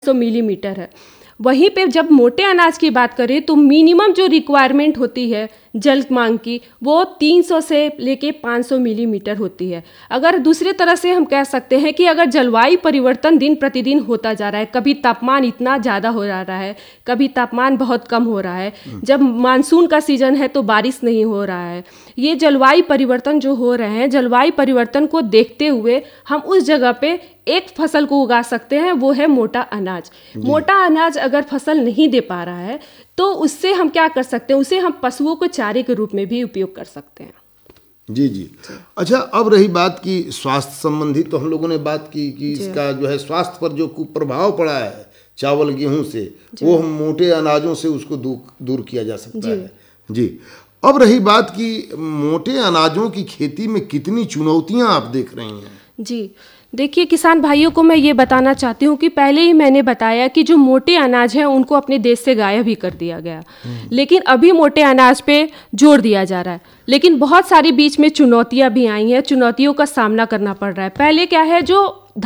500 millimetre है। वहीं पे जब मोटे अनाज की बात करें तो मिनिमम जो रिक्वायरमेंट होती है जल मांग की वो 300 से लेके 500 मिलीमीटर होती है। अगर दूसरे तरह से हम कह सकते हैं कि अगर जलवायु परिवर्तन दिन प्रतिदिन होता जा रहा है, कभी तापमान इतना ज़्यादा हो रहा है, कभी तापमान बहुत कम हो रहा है, जब मानसून का सीजन है तो बारिश नहीं हो रहा है, ये जलवायु परिवर्तन जो हो रहे हैं, जलवायु परिवर्तन को देखते हुए हम उस जगह पे एक फसल को उगा सकते हैं, वो है मोटा अनाज। मोटा अनाज अगर फसल नहीं दे पा रहा है तो उससे हम क्या कर सकते हैं, उसे हम पशुओं को चारे के रूप में भी उपयोग कर सकते हैं। जी जी। अच्छा, अब रही बात की स्वास्थ्य संबंधी, तो हम लोगों ने बात की कि इसका जो है स्वास्थ्य पर जो कुप्रभाव पड़ा है चावल गेहूं से, वो हम मोटे अनाजों से उसको दूर किया जा सकता है। जी। अब रही बात की मोटे अनाजों की खेती में कितनी चुनौतियां आप देख रही हैं? जी देखिए, किसान भाइयों को मैं ये बताना चाहती हूँ कि पहले ही मैंने बताया कि जो मोटे अनाज हैं उनको अपने देश से गायब ही कर दिया गया, लेकिन अभी मोटे अनाज पे जोर दिया जा रहा है। लेकिन बहुत सारी बीच में चुनौतियाँ भी आई हैं, चुनौतियों का सामना करना पड़ रहा है। पहले क्या है, जो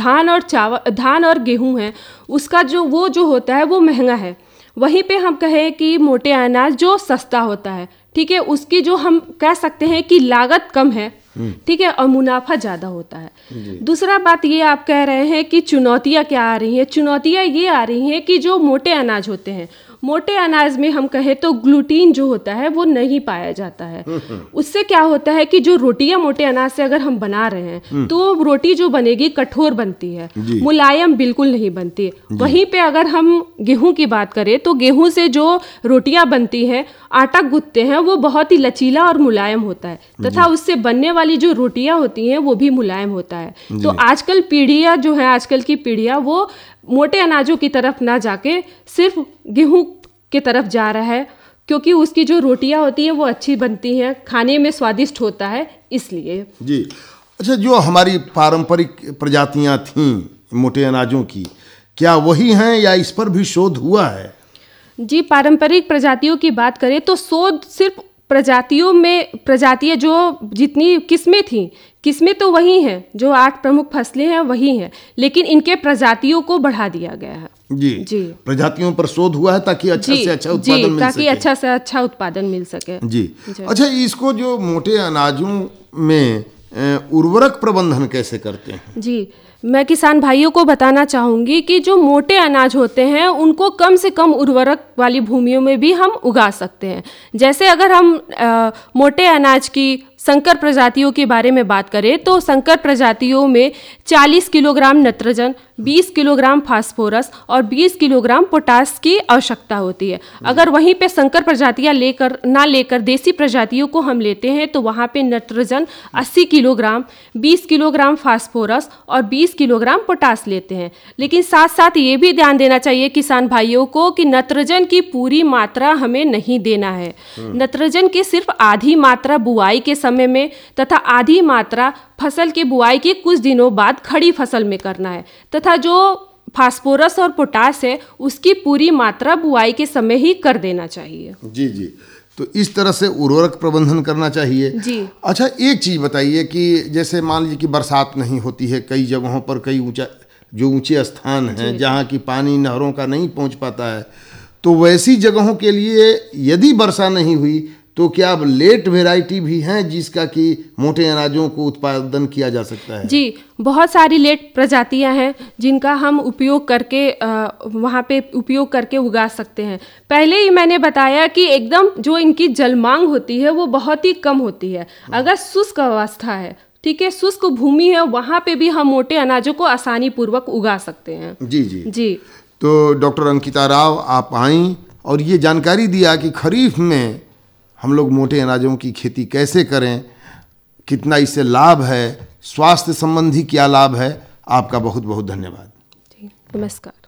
धान और गेहूँ है उसका जो होता है वो महंगा है। वहीं पे हम कहें कि मोटे अनाज जो सस्ता होता है, ठीक है, उसकी जो हम कह सकते हैं कि लागत कम है, ठीक है, और मुनाफा ज़्यादा होता है। दूसरा बात ये आप कह रहे हैं कि चुनौतियाँ क्या आ रही हैं। चुनौतियाँ ये आ रही हैं कि जो मोटे अनाज होते हैं, मोटे अनाज में हम कहें तो ग्लूटीन जो होता है वो नहीं पाया जाता है। उससे क्या होता है कि जो रोटियां मोटे अनाज से अगर हम बना रहे हैं तो रोटी जो बनेगी कठोर बनती है, मुलायम बिल्कुल नहीं बनती। वहीं पे अगर हम गेहूं की बात करें तो गेहूं से जो रोटियां बनती हैं, आटा गूंथते हैं, वो बहुत ही लचीला और मुलायम होता है, तथा उससे बनने वाली जो रोटियां होती हैं वो भी मुलायम होता है। तो आजकल पीढ़ियां जो है, आजकल की पीढ़ियां वो मोटे अनाजों की तरफ ना जाके सिर्फ गेहूं की तरफ जा रहा है, क्योंकि उसकी जो रोटियां होती हैं वो अच्छी बनती हैं, खाने में स्वादिष्ट होता है, इसलिए। जी। अच्छा, जो हमारी पारंपरिक प्रजातियां थीं मोटे अनाजों की, क्या वही हैं या इस पर भी शोध हुआ है? जी, पारंपरिक प्रजातियों की बात करें तो शोध सिर्फ प्रजातियां जो जितनी किस्में तो वही हैं, जो 8 प्रमुख फसलें हैं वही हैं, लेकिन इनके प्रजातियों को बढ़ा दिया गया है। जी, प्रजातियों पर शोध हुआ है ताकि अच्छा से अच्छा उत्पादन मिल सके। ताकि अच्छा से अच्छा उत्पादन मिल सके। जी। अच्छा, इसको जो मोटे अनाजों में उर्वरक प्रबंधन कैसे करते हैं? जी, मैं किसान भाइयों को बताना चाहूँगी कि जो मोटे अनाज होते हैं उनको कम से कम उर्वरक वाली भूमियों में भी हम उगा सकते हैं। जैसे अगर हम मोटे अनाज की संकर प्रजातियों के बारे में बात करें तो संकर प्रजातियों में 40 किलोग्राम नाइट्रोजन, 20 किलोग्राम फास्फोरस और 20 किलोग्राम पोटास की आवश्यकता होती है। अगर वहीं पे संकर प्रजातियां लेकर देसी प्रजातियों को हम लेते हैं तो वहाँ पे नाइट्रोजन 80 किलोग्राम, 20 किलोग्राम फास्फोरस और 20 किलोग्राम पोटास लेते हैं। लेकिन साथ साथ ये भी ध्यान देना चाहिए किसान भाइयों को कि नाइट्रोजन की पूरी मात्रा हमें नहीं देना है। नाइट्रोजन की सिर्फ आधी मात्रा बुआई के समय में तथा आधी मात्रा फसल की बुआई के कुछ दिनों बाद खड़ी फसल में करना है, तथा जो फास्फोरस और पोटास है उसकी पूरी मात्रा बुआई के समय ही कर देना चाहिए। जी जी, तो इस तरह से उर्वरक प्रबंधन करना चाहिए। जी। अच्छा, एक चीज़ बताइए कि जैसे मान लीजिए कि बरसात नहीं होती है कई जगहों पर, कई ऊंचे स्थान हैं जहाँ की पानी नहरों का नहीं पहुँच पाता है, तो वैसी जगहों के लिए यदि वर्षा नहीं हुई तो क्या अब लेट वेराइटी भी हैं जिसका कि मोटे अनाजों को उत्पादन किया जा सकता है? जी, बहुत सारी लेट प्रजातियां हैं जिनका हम उपयोग करके उगा सकते हैं। पहले ही मैंने बताया कि एकदम जो इनकी जलमांग होती है वो बहुत ही कम होती है। अगर शुष्क अवस्था है, ठीक है, शुष्क भूमि है, वहाँ पे भी हम मोटे अनाजों को आसानी पूर्वक उगा सकते हैं। जी जी जी। तो डॉक्टर अंकिता राव आप आईं और ये जानकारी दिया कि खरीफ में हम लोग मोटे अनाजों की खेती कैसे करें, कितना इससे लाभ है, स्वास्थ्य संबंधी क्या लाभ है। आपका बहुत बहुत धन्यवाद। नमस्कार।